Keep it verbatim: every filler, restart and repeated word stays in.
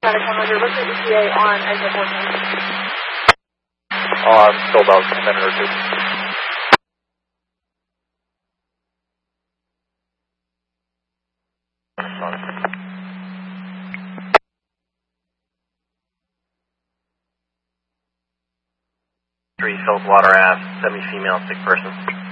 Static one hundred, what's the E T A on exit fourteen? Oh, I'm still about a minute or two. Three Philip Water Ave, semi-female, sick person.